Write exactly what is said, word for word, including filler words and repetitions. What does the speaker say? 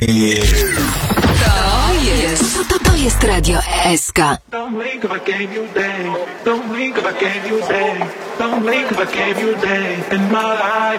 To jest, to, to, to jest Radio S K. Don't blink if I gave you day. Don't blink if I gave you day. Don't blink if I gave you day in my life.